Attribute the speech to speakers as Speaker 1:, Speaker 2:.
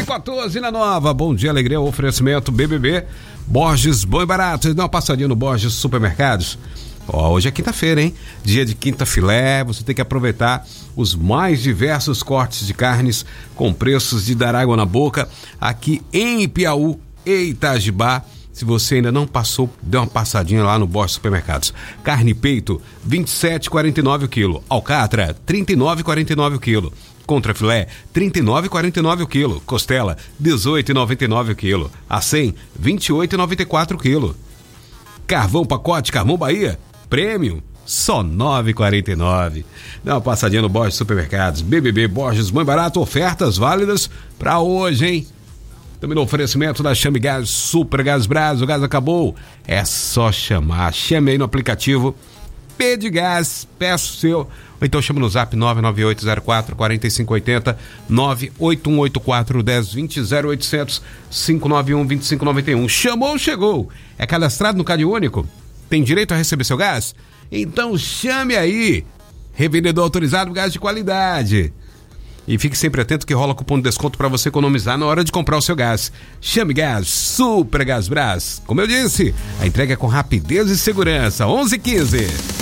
Speaker 1: 11h14 na Nova. Bom dia, alegria, oferecimento BBB, Borges, bom e barato. Dá uma passadinha no Borges Supermercados. Hoje é quinta-feira, hein? Dia de quinta filé, você tem que aproveitar os mais diversos cortes de carnes com preços de dar água na boca aqui em Piauí e Itajibá. Se você ainda não passou, dê uma passadinha lá no Borges Supermercados. Carne peito, R$ 27,49 o quilo. Alcatra, R$ 39,49 o quilo. Contrafilé, R$ 39,49 o quilo. Costela, R$ 18,99 o quilo. Acém, R$ 28,94 o quilo. Carvão pacote, Carvão Bahia, Premium, só R$ 9,49. Dá uma passadinha no Borges Supermercados. BBB Borges, bom e barato, ofertas válidas para hoje, hein? Também no oferecimento da Chame Gás, Super Gás Brás, o gás acabou. É só chamar. Chame aí no aplicativo Pede Gás, peço o seu. Ou então chama no zap 99804-4580, 98184-1020, 0800 591 2591. Chamou, chegou. É cadastrado no Cade Único? Tem direito a receber seu gás? Então chame aí. Revendedor autorizado, gás de qualidade. E fique sempre atento que rola cupom de desconto para você economizar na hora de comprar o seu gás. Chame Gás, Super Gás Brás. Como eu disse, a entrega é com rapidez e segurança. 11h15.